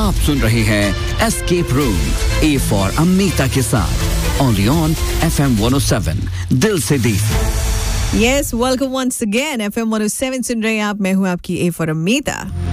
आप सुन रहे हैं escape room A for Amita के साथ ओनली ऑन FM 107 दिल से दी। Yes, welcome once again. FM 107 सुन रहे हैं आप, मैं हूं आपकी ए फॉर अमीता।